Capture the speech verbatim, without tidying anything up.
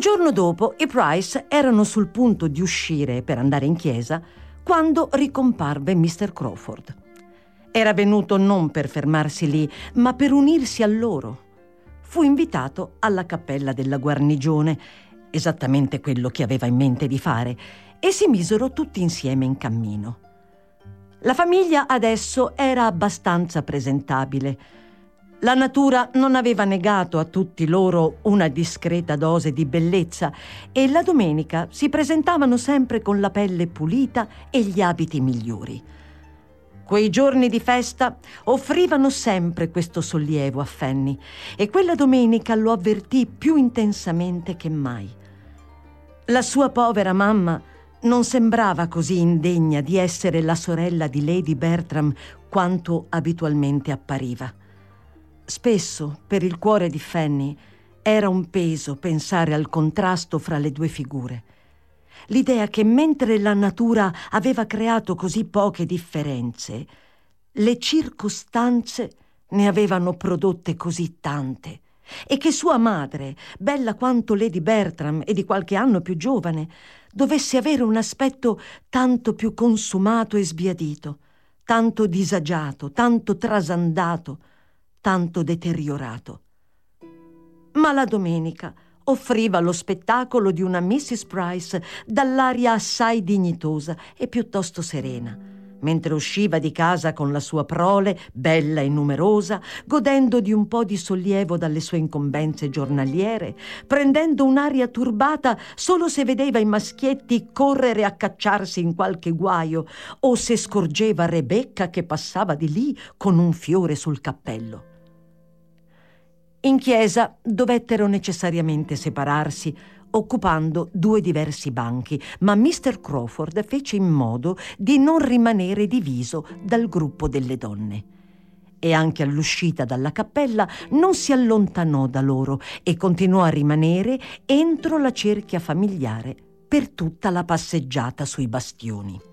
giorno dopo i Price erano sul punto di uscire per andare in chiesa quando ricomparve mister Crawford. Era venuto non per fermarsi lì, ma per unirsi a loro. Fu invitato alla cappella della guarnigione, esattamente quello che aveva in mente di fare, e si misero tutti insieme in cammino. La famiglia adesso era abbastanza presentabile. La natura non aveva negato a tutti loro una discreta dose di bellezza e la domenica si presentavano sempre con la pelle pulita e gli abiti migliori. Quei giorni di festa offrivano sempre questo sollievo a Fanny e quella domenica lo avvertì più intensamente che mai. La sua povera mamma non sembrava così indegna di essere la sorella di Lady Bertram quanto abitualmente appariva. Spesso, per il cuore di Fanny, era un peso pensare al contrasto fra le due figure. L'idea che mentre la natura aveva creato così poche differenze, le circostanze ne avevano prodotte così tante, e che sua madre, bella quanto Lady Bertram e di qualche anno più giovane, dovesse avere un aspetto tanto più consumato e sbiadito, tanto disagiato, tanto trasandato, tanto deteriorato. Ma la domenica offriva lo spettacolo di una missus Price dall'aria assai dignitosa e piuttosto serena, mentre usciva di casa con la sua prole, bella e numerosa, godendo di un po' di sollievo dalle sue incombenze giornaliere, prendendo un'aria turbata solo se vedeva i maschietti correre a cacciarsi in qualche guaio o se scorgeva Rebecca che passava di lì con un fiore sul cappello. In chiesa dovettero necessariamente separarsi, occupando due diversi banchi, ma mister Crawford fece in modo di non rimanere diviso dal gruppo delle donne. E anche all'uscita dalla cappella non si allontanò da loro e continuò a rimanere entro la cerchia familiare per tutta la passeggiata sui bastioni.